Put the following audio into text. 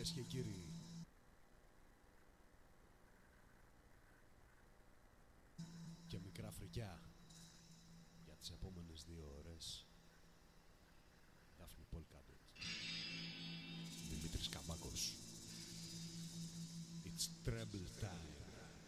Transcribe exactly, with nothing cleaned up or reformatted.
Κυρίες και κύριοι, και μικρά φρικιά για τις επόμενες δύο ώρες. Δάφνη Πολκάντετ, Δημήτρης Καμπάκος. It's treble time.